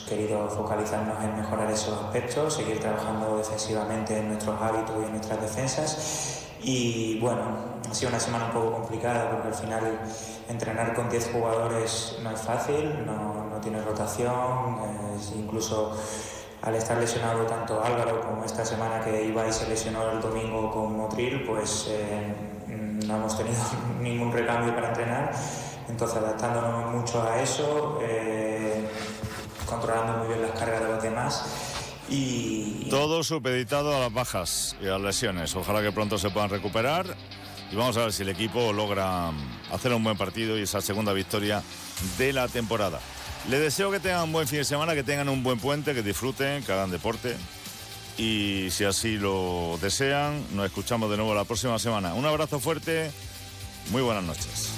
querido focalizarnos en mejorar esos aspectos, seguir trabajando defensivamente en nuestros hábitos y en nuestras defensas. Y bueno, ha sido una semana un poco complicada porque al final entrenar con 10 jugadores no es fácil, no tiene rotación, incluso al estar lesionado tanto Álvaro como esta semana que Ibai se lesionó el domingo con Motril, pues no hemos tenido ningún recambio para entrenar, entonces adaptándonos mucho a eso, controlando muy bien las cargas de los demás. Y todo supeditado a las bajas y a las lesiones. Ojalá que pronto se puedan recuperar y vamos a ver si el equipo logra hacer un buen partido y esa segunda victoria de la temporada. Les deseo que tengan un buen fin de semana, que tengan un buen puente, que disfruten, que hagan deporte y si así lo desean, nos escuchamos de nuevo la próxima semana. Un abrazo fuerte, muy buenas noches.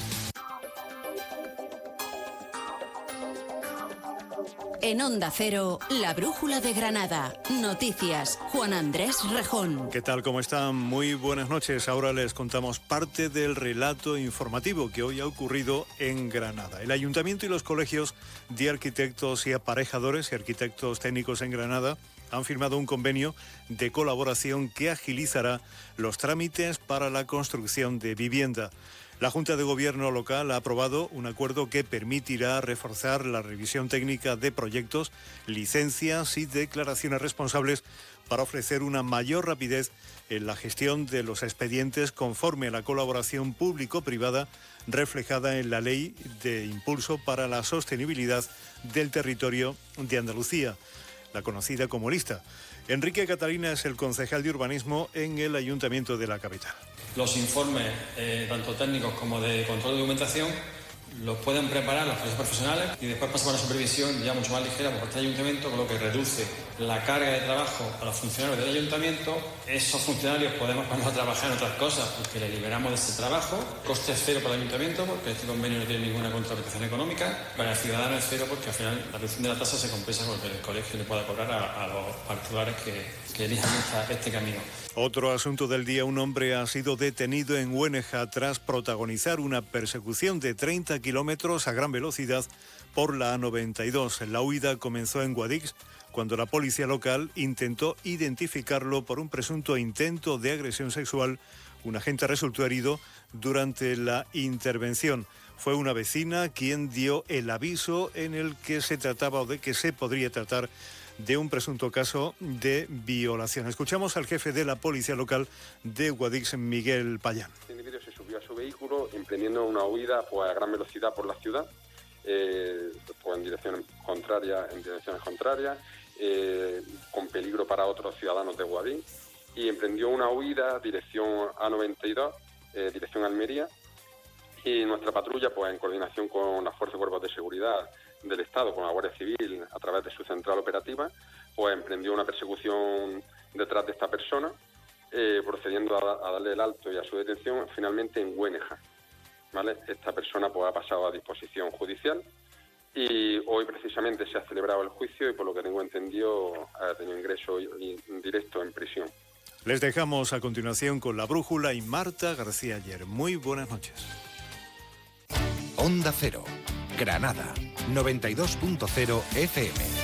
En Onda Cero, la Brújula de Granada. Noticias, Juan Andrés Rejón. ¿Qué tal? ¿Cómo están? Muy buenas noches. Ahora les contamos parte del relato informativo que hoy ha ocurrido en Granada. El Ayuntamiento y los colegios de arquitectos y aparejadores y arquitectos técnicos en Granada han firmado un convenio de colaboración que agilizará los trámites para la construcción de vivienda. La Junta de Gobierno local ha aprobado un acuerdo que permitirá reforzar la revisión técnica de proyectos, licencias y declaraciones responsables para ofrecer una mayor rapidez en la gestión de los expedientes conforme a la colaboración público-privada reflejada en la Ley de Impulso para la Sostenibilidad del Territorio de Andalucía, la conocida como LISTA. Enrique Catalina es el concejal de urbanismo en el Ayuntamiento de la capital. Los informes, tanto técnicos como de control de documentación, los pueden preparar los colegios profesionales y después pasa por una supervisión ya mucho más ligera por parte del ayuntamiento, con lo que reduce la carga de trabajo a los funcionarios del ayuntamiento. Esos funcionarios podemos ponernos a trabajar en otras cosas porque les liberamos de ese trabajo. Coste cero para el ayuntamiento porque este convenio no tiene ninguna contraprestación económica. Para el ciudadano es cero porque al final la reducción de la tasa se compensa con lo que el colegio le pueda cobrar a los particulares que elijan este camino. Otro asunto del día: un hombre ha sido detenido en Güeneja tras protagonizar una persecución de 30 kilómetros a gran velocidad por la A92. La huida comenzó en Guadix cuando la policía local intentó identificarlo por un presunto intento de agresión sexual. Un agente resultó herido durante la intervención. Fue una vecina quien dio el aviso en el que se trataba o de que se podría tratar de un presunto caso de violación. Escuchamos al jefe de la policía local de Guadix, Miguel Payán. Este individuo se subió a su vehículo emprendiendo una huida a gran velocidad por la ciudad, en direcciones contrarias, con peligro para otros ciudadanos de Guadix, y emprendió una huida dirección A92, dirección Almería, y nuestra patrulla, en coordinación con las fuerzas y cuerpos de seguridad del Estado, con la Guardia Civil, a través de su central operativa, emprendió una persecución detrás de esta persona, procediendo a darle el alto y a su detención finalmente en Güeneja, ¿vale? Esta persona ha pasado a disposición judicial y hoy precisamente se ha celebrado el juicio y, por lo que tengo entendido, ha tenido ingreso directo en prisión. Les dejamos a continuación con La Brújula y Marta García Ayer. Muy buenas noches. Onda Cero, Granada, 92.0 FM.